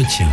L'entretien.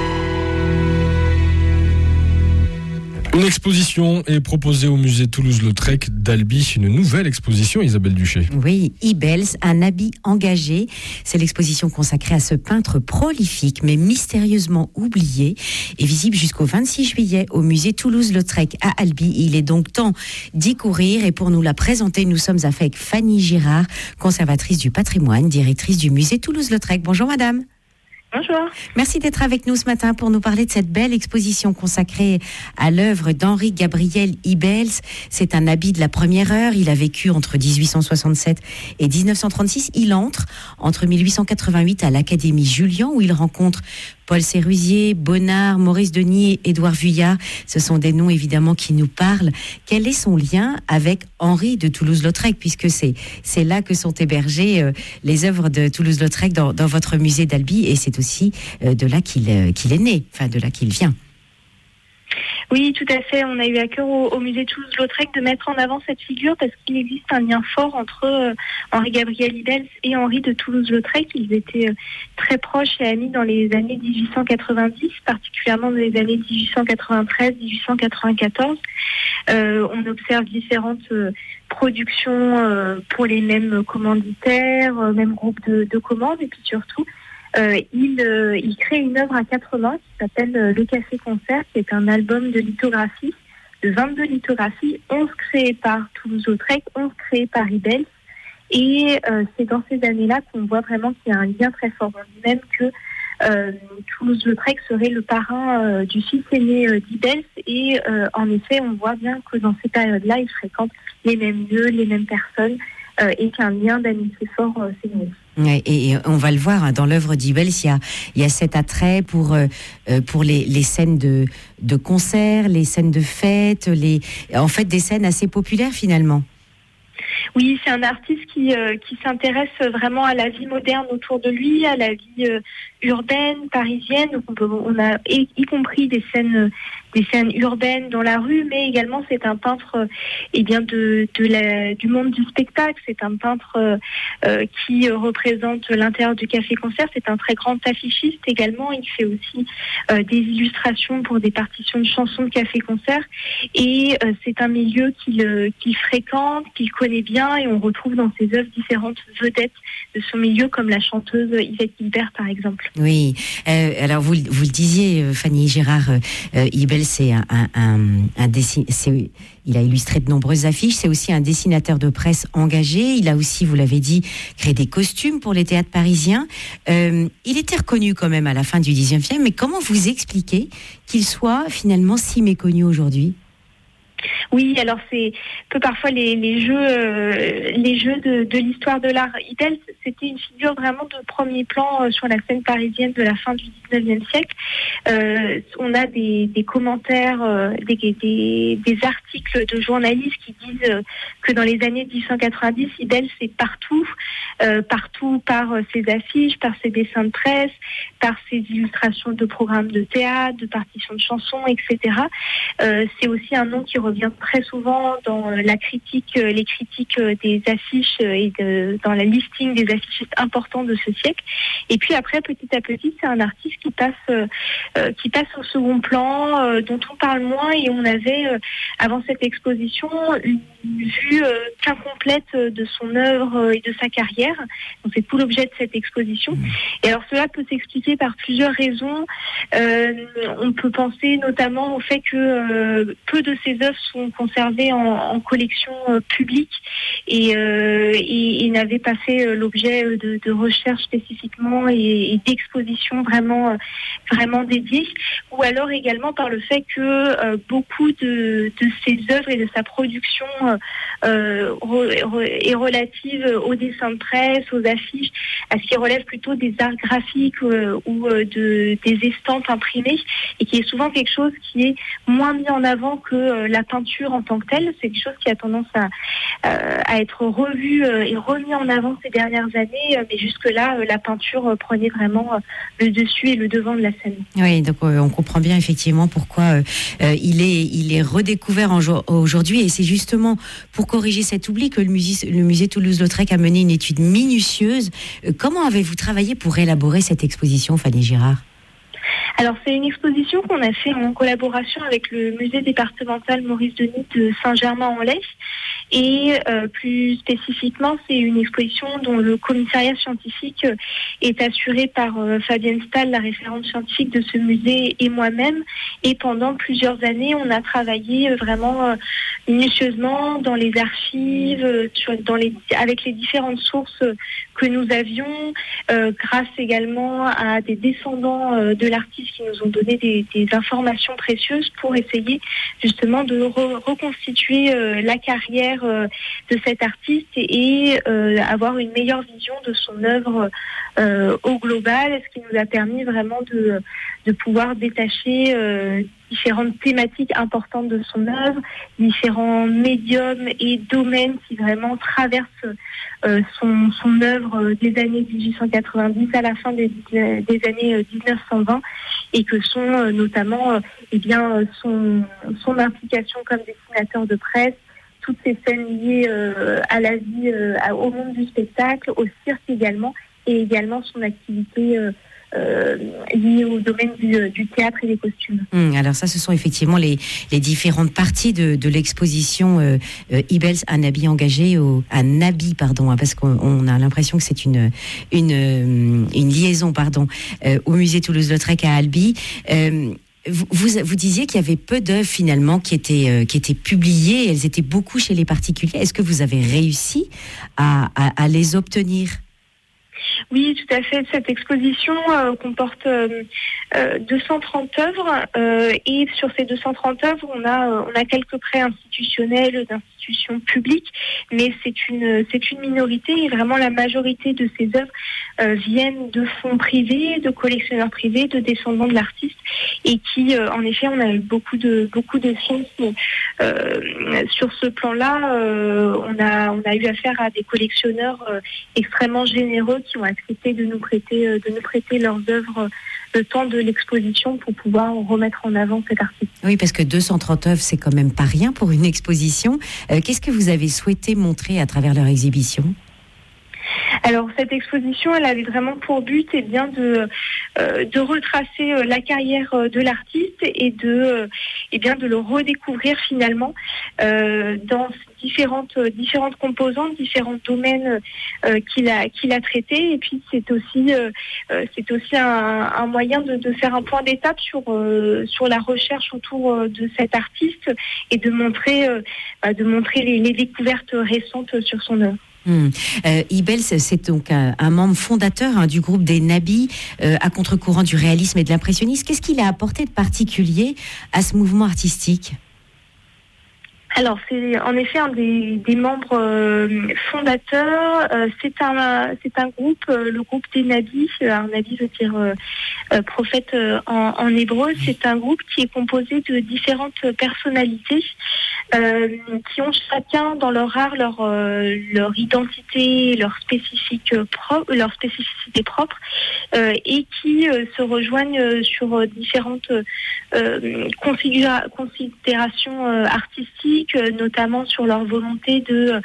Une exposition est proposée au musée Toulouse-Lautrec d'Albi, une nouvelle exposition, Isabelle Duché. Oui, Ibels, un habit engagé. C'est l'exposition consacrée à ce peintre prolifique mais mystérieusement oublié et visible jusqu'au 26 juillet au musée Toulouse-Lautrec à Albi. Il est donc temps d'y courir et pour nous la présenter, nous sommes avec Fanny Girard, conservatrice du patrimoine, directrice du musée Toulouse-Lautrec. Bonjour madame. Bonjour. Merci d'être avec nous ce matin pour nous parler de cette belle exposition consacrée à l'œuvre d'Henri Gabriel Ibels. C'est un habit de la première heure. Il a vécu entre 1867 et 1936. Il entre 1888 à l'Académie Julian où il rencontre Paul Sérusier, Bonnard, Maurice Denis et Édouard Vuillard. Ce sont des noms évidemment qui nous parlent. Quel est son lien avec Henri de Toulouse-Lautrec, puisque c'est là que sont hébergées les œuvres de Toulouse-Lautrec dans votre musée d'Albi, et c'est aussi de là qu'il est né, enfin de là qu'il vient. Oui, tout à fait. On a eu à cœur au musée Toulouse-Lautrec de mettre en avant cette figure parce qu'il existe un lien fort entre Henri Gabriel Ibels et Henri de Toulouse-Lautrec. Ils étaient très proches et amis dans les années 1890, particulièrement dans les années 1893-1894. On observe différentes productions pour les mêmes commanditaires, même groupes de commandes, et puis surtout il crée une œuvre à 4 mains qui s'appelle Le Café Concert, qui est un album de lithographie, de 22 lithographies, 11 créées par Toulouse-Lautrec, 11 créées par Ibels. Et c'est dans ces années-là qu'on voit vraiment qu'il y a un lien très fort. On dit même que Toulouse-Lautrec serait le parrain du fils aîné d'Ibels. Et en effet, on voit bien que dans ces périodes-là, ils fréquentent les mêmes lieux, les mêmes personnes, et qu'un lien d'amitié fort s'est noué. Ouais, et on va le voir dans l'œuvre d'Ibels, il y a cet attrait pour les scènes de concert, les scènes de fête, en fait des scènes assez populaires finalement. Oui, c'est un artiste qui s'intéresse vraiment à la vie moderne autour de lui, à la vie urbaine, parisienne. Donc on a y compris des scènes urbaines dans la rue, mais également c'est un peintre du monde du spectacle. C'est un peintre qui représente l'intérieur du café-concert. C'est un très grand affichiste également. Il fait aussi des illustrations pour des partitions de chansons de café-concert. Et c'est un milieu qu'il fréquente, qu'il connaît bien, et on retrouve dans ses œuvres différentes vedettes de son milieu, comme la chanteuse Yvette Guilbert par exemple. Oui, alors vous le disiez, Fanny Girard, Ibels, c'est il a illustré de nombreuses affiches, c'est aussi un dessinateur de presse engagé, il a aussi, vous l'avez dit, créé des costumes pour les théâtres parisiens. Il était reconnu quand même à la fin du 19e, mais comment vous expliquez qu'il soit finalement si méconnu aujourd'hui ? Oui, alors c'est que parfois les jeux de l'histoire de l'art. Ibels, c'était une figure vraiment de premier plan sur la scène parisienne de la fin du 19e siècle. On a des commentaires, des articles de journalistes qui disent que dans les années 1890, Ibels est partout par ses affiches, par ses dessins de presse, par ses illustrations de programmes de théâtre, de partitions de chansons, etc. C'est aussi un nom qui revient très souvent dans les critiques des affiches et dans la listing des affichistes importants de ce siècle. Et puis après, petit à petit, c'est un artiste qui passe au second plan, dont on parle moins, et on avait, avant cette exposition, une vue incomplète de son œuvre et de sa carrière. Donc c'est tout l'objet de cette exposition. Et alors cela peut s'expliquer par plusieurs raisons. On peut penser notamment au fait que peu de ses œuvres sont conservées en collection publique et n'avaient pas fait l'objet de recherches spécifiquement et d'expositions vraiment dédiées. Ou alors également par le fait que beaucoup de ses œuvres et de sa production est relative aux dessins de presse, aux affiches, à ce qui relève plutôt des arts graphiques ou des estampes imprimées, et qui est souvent quelque chose qui est moins mis en avant que la peinture en tant que telle. C'est quelque chose qui a tendance à être revu et remis en avant ces dernières années, mais jusque-là, la peinture prenait vraiment le dessus et le devant de la scène. Oui, donc on comprend bien effectivement pourquoi il est redécouvert aujourd'hui, et c'est justement pour corriger cet oubli que le musée Toulouse-Lautrec a mené une étude minutieuse. Comment avez-vous travaillé pour élaborer cette exposition, Fanny Girard ? Alors, c'est une exposition qu'on a fait en collaboration avec le musée départemental Maurice Denis de Saint-Germain-en-Laye. Et plus spécifiquement, c'est une exposition dont le commissariat scientifique est assuré par Fabienne Stahl, la référente scientifique de ce musée, et moi-même. Et pendant plusieurs années, on a travaillé vraiment minutieusement dans les archives, avec les différentes sources que nous avions, grâce également à des descendants de l'artiste qui nous ont donné des informations précieuses pour essayer justement de reconstituer la carrière de cet artiste et avoir une meilleure vision de son œuvre au global, ce qui nous a permis vraiment de pouvoir détacher différentes thématiques importantes de son œuvre, différents médiums et domaines qui vraiment traversent son œuvre des années 1890 à la fin des années 1920 et que sont notamment son implication comme dessinateur de presse, toutes ces scènes liées à la vie, au monde du spectacle, au cirque également, et également son activité liée au domaine du théâtre et des costumes. Alors ça, ce sont effectivement les différentes parties de l'exposition Ibels, un habit engagé, parce qu'on a l'impression que c'est une liaison, au musée Toulouse-Lautrec à Albi. Vous disiez qu'il y avait peu d'œuvres finalement qui étaient publiées, elles étaient beaucoup chez les particuliers. Est-ce que vous avez réussi à les obtenir ? Oui, tout à fait. Cette exposition comporte 230 œuvres et sur ces 230 œuvres, on a quelques prêts institutionnels d'institutions publiques, mais c'est une minorité et vraiment la majorité de ces œuvres viennent de fonds privés, de collectionneurs privés, de descendants de l'artiste et qui, en effet, on a eu beaucoup de chance sur ce plan-là. On a eu affaire à des collectionneurs extrêmement généreux qui ont accepté de nous prêter leurs œuvres le temps de l'exposition pour pouvoir remettre en avant cet artiste. Oui, parce que 230 œuvres, c'est quand même pas rien pour une exposition. Qu'est-ce que vous avez souhaité montrer à travers leur exhibition ? Alors cette exposition, elle avait vraiment pour but de retracer la carrière de l'artiste et de le redécouvrir finalement dans différentes composantes, sur domaines qu'il a traités. Et puis c'est aussi un moyen de faire un point d'étape sur la recherche autour de cet artiste et de montrer les découvertes récentes sur son œuvre. Ibels, c'est donc un membre fondateur du groupe des Nabis, à contre-courant du réalisme et de l'impressionnisme. Qu'est-ce qu'il a apporté de particulier à ce mouvement artistique ? Alors, c'est en effet un des membres fondateurs. C'est un groupe, le groupe des Nabis. Un Nabi veut dire prophète en hébreu. C'est un groupe qui est composé de différentes personnalités qui ont chacun dans leur art leur identité, leur spécificité propre, et qui se rejoignent sur différentes considérations artistiques, notamment sur leur volonté de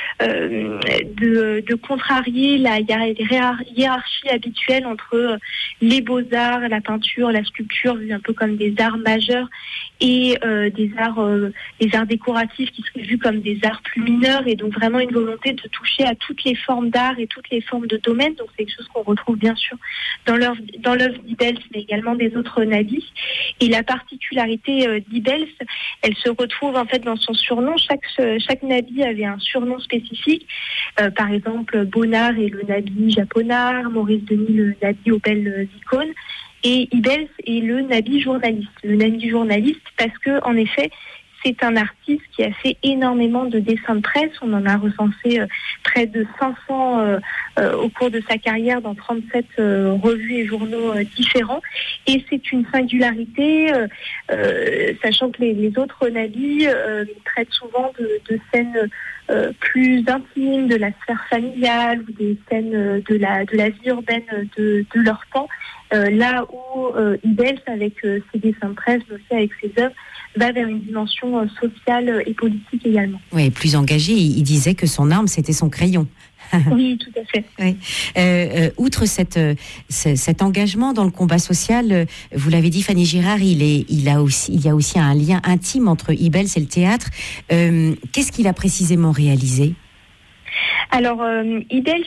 contrarier la hiérarchie habituelle entre les beaux-arts, la peinture, la sculpture, vus un peu comme des arts majeurs, et des arts décoratifs qui seraient vus comme des arts plus mineurs, et donc vraiment une volonté de toucher à toutes les formes d'art et toutes les formes de domaines. Donc c'est quelque chose qu'on retrouve bien sûr dans l'œuvre d'Ibels, mais également des autres Nabis. Et la particularité d'Ibels, elle se retrouve en fait dans son surnom. Chaque Nabi avait un surnom spécifique. Par exemple, Bonnard est le Nabi japonard, Maurice Denis le Nabi aux belles icônes, et Ibels est le Nabi journaliste. Le Nabi journaliste parce que en effet, c'est un artiste qui a fait énormément de dessins de presse. On en a recensé près de 500 au cours de sa carrière dans 37 revues et journaux différents. Et c'est une singularité, sachant que les autres Nabis traitent souvent de scènes plus intimes de la sphère familiale ou des scènes de la vie urbaine de leur temps. Là où Ibels, avec ses dessins de presse, mais aussi avec ses œuvres, va vers une dimension sociale et politique également. Oui, plus engagé. Il disait que son arme, c'était son crayon. Oui, tout à fait. Oui. Outre cet engagement dans le combat social, vous l'avez dit, Fanny Girard, il y a aussi un lien intime entre Ibels et le théâtre. Qu'est-ce qu'il a précisément réalisé ? Alors, Ibels,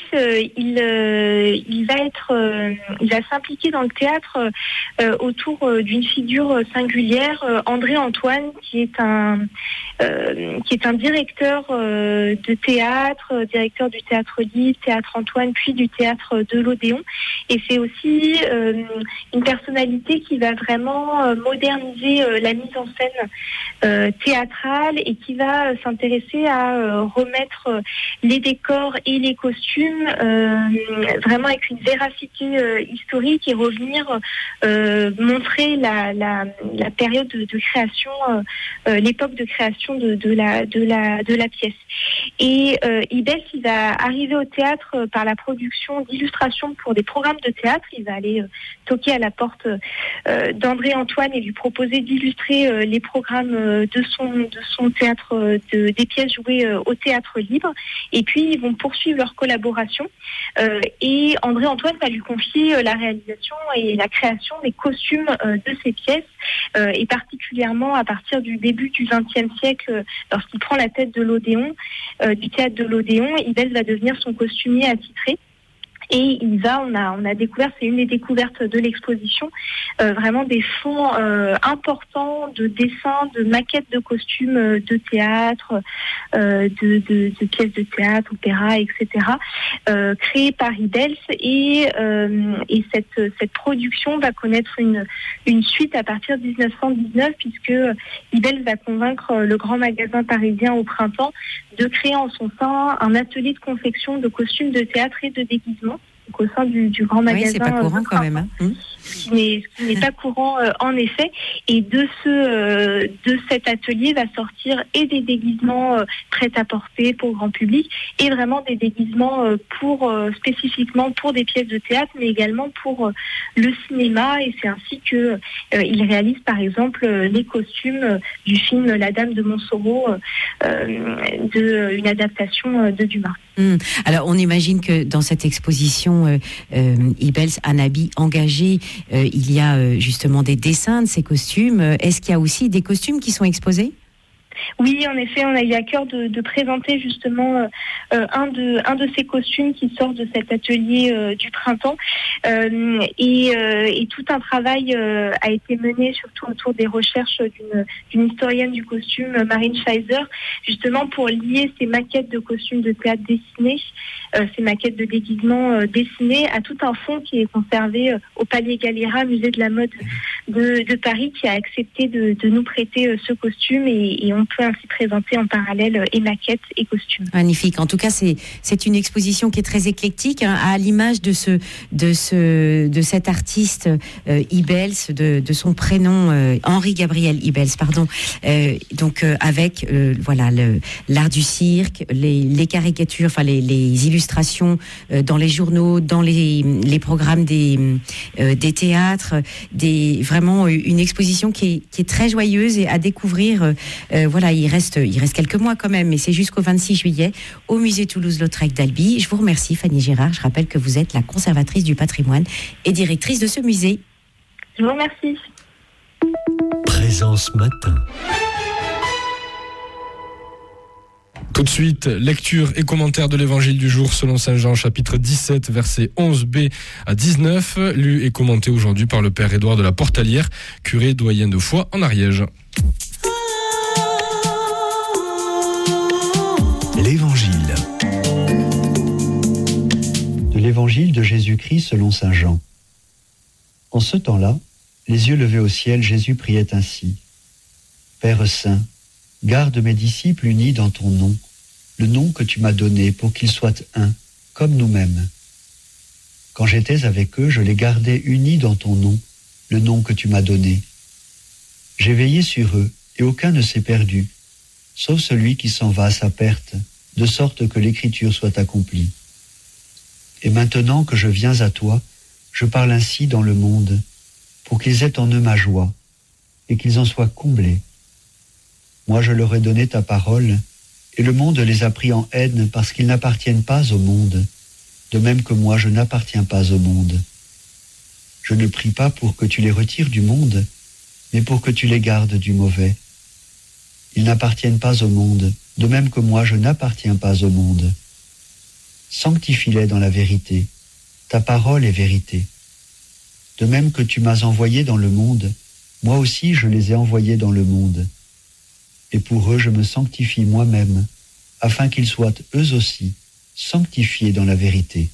il va s'impliquer dans le théâtre autour d'une figure singulière, André Antoine, qui est un directeur de théâtre, directeur du Théâtre Libre, Théâtre Antoine, puis du Théâtre de l'Odéon. Et c'est aussi une personnalité qui va vraiment moderniser la mise en scène théâtrale et qui va s'intéresser à remettre les décors et les costumes vraiment avec une véracité historique et revenir montrer la période de création, l'époque de création de la pièce. Et Ibels, il va arriver au théâtre par la production d'illustrations pour des programmes de théâtre. Il va aller toquer à la porte d'André Antoine et lui proposer d'illustrer les programmes de son théâtre, des pièces jouées au Théâtre Libre. Et puis ils vont poursuivre leur collaboration et André Antoine va lui confier la réalisation et la création des costumes de ces pièces et particulièrement à partir du début du XXe siècle, lorsqu'il prend la tête de l'Odéon, du théâtre de l'Odéon, Ibels va devenir son costumier attitré. Et on a découvert, c'est une des découvertes de l'exposition, vraiment des fonds importants de dessins, de maquettes de costumes de théâtre, de pièces de théâtre, opéra, etc., créés par Ibels. Et cette production va connaître une suite à partir de 1919, puisque Ibels va convaincre le grand magasin parisien au printemps de créer en son sein un atelier de confection de costumes de théâtre et de déguisement. Au sein du grand magasin. Oui, c'est pas courant quand même. Ce qui n'est pas courant en effet. Et de cet atelier va sortir et des déguisements prêts à porter pour grand public et vraiment des déguisements spécifiquement pour des pièces de théâtre, mais également pour le cinéma. Et c'est ainsi que il réalise par exemple les costumes du film La Dame de Montsoreau, une adaptation de Dumas. Alors on imagine que dans cette exposition Ibels, un habit engagé, il y a justement des dessins de ces costumes. Est-ce qu'il y a aussi des costumes qui sont exposés ? Oui, en effet, on a eu à cœur de présenter justement un de ces costumes qui sort de cet atelier du printemps. Et tout un travail a été mené surtout autour des recherches d'une historienne du costume, Marine Scheiser, justement pour lier ces maquettes de costumes de théâtre dessinés, ces maquettes de déguisement dessinées, à tout un fonds qui est conservé au Palais Galliera, musée de la mode de Paris, qui a accepté de nous prêter ce costume et on peut ainsi présenter en parallèle et maquettes et costumes. Magnifique. En tout cas, c'est une exposition qui est très éclectique, hein, à l'image de cet artiste Ibels, de son prénom Henri Gabriel Ibels, pardon. Donc avec voilà l'art du cirque, les caricatures, enfin les illustrations dans les journaux, dans les programmes des théâtres, vraiment une exposition qui est très joyeuse et à découvrir. Voilà, il reste quelques mois quand même, mais c'est jusqu'au 26 juillet au musée Toulouse-Lautrec d'Albi. Je vous remercie, Fanny Girard. Je rappelle que vous êtes la conservatrice du patrimoine et directrice de ce musée. Je vous remercie. Présence matin. Tout de suite, lecture et commentaire de l'évangile du jour selon Saint Jean, chapitre 17, versets 11b à 19, lu et commenté aujourd'hui par le père Édouard de la Portalière, curé doyen de foi en Ariège. L'évangile. De l'évangile de Jésus-Christ selon Saint Jean. En ce temps-là, les yeux levés au ciel, Jésus priait ainsi. Père saint, garde mes disciples unis dans ton nom, le nom que tu m'as donné pour qu'ils soient un, comme nous-mêmes. Quand j'étais avec eux, je les gardais unis dans ton nom, le nom que tu m'as donné. J'ai veillé sur eux, et aucun ne s'est perdu, sauf celui qui s'en va à sa perte, de sorte que l'écriture soit accomplie. Et maintenant que je viens à toi, je parle ainsi dans le monde, pour qu'ils aient en eux ma joie, et qu'ils en soient comblés. Moi je leur ai donné ta parole, Et le monde les a pris en haine parce qu'ils n'appartiennent pas au monde, de même que moi je n'appartiens pas au monde. Je ne prie pas pour que tu les retires du monde, mais pour que tu les gardes du mauvais. Ils n'appartiennent pas au monde, de même que moi je n'appartiens pas au monde. Sanctifie-les dans la vérité. Ta parole est vérité. De même que tu m'as envoyé dans le monde, moi aussi je les ai envoyés dans le monde. Et pour eux je me sanctifie moi-même, afin qu'ils soient eux aussi sanctifiés dans la vérité.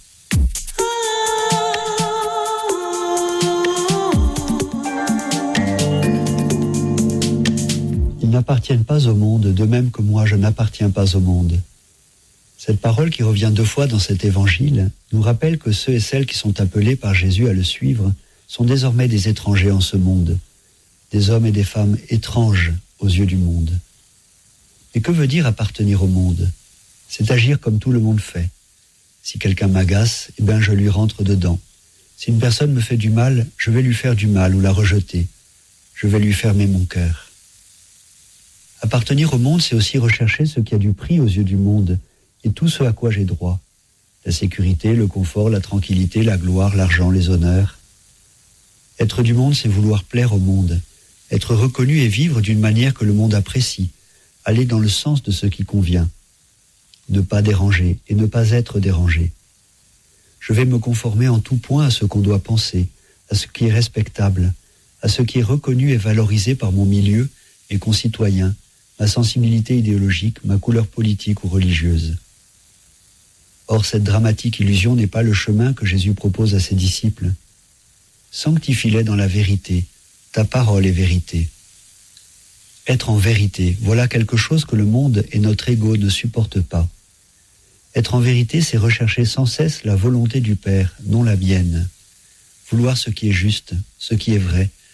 Ils n'appartiennent pas au monde, de même que moi je n'appartiens pas au monde. Cette parole qui revient 2 fois dans cet évangile nous rappelle que ceux et celles qui sont appelés par Jésus à le suivre sont désormais des étrangers en ce monde, des hommes et des femmes étranges aux yeux du monde. Et que veut dire appartenir au monde ? C'est agir comme tout le monde fait. Si quelqu'un m'agace, eh bien je lui rentre dedans. Si une personne me fait du mal, je vais lui faire du mal ou la rejeter. Je vais lui fermer mon cœur. Appartenir au monde, c'est aussi rechercher ce qui a du prix aux yeux du monde et tout ce à quoi j'ai droit. La sécurité, le confort, la tranquillité, la gloire, l'argent, les honneurs. Être du monde, c'est vouloir plaire au monde, être reconnu et vivre d'une manière que le monde apprécie, aller dans le sens de ce qui convient, ne pas déranger et ne pas être dérangé. Je vais me conformer en tout point à ce qu'on doit penser, à ce qui est respectable, à ce qui est reconnu et valorisé par mon milieu, mes concitoyens, ma sensibilité idéologique, ma couleur politique ou religieuse. Or, cette dramatique illusion n'est pas le chemin que Jésus propose à ses disciples. Sanctifie-les dans la vérité, ta parole est vérité. Être en vérité, voilà quelque chose que le monde et notre ego ne supportent pas. Être en vérité, c'est rechercher sans cesse la volonté du Père, non la mienne. Vouloir ce qui est juste, ce qui est vrai,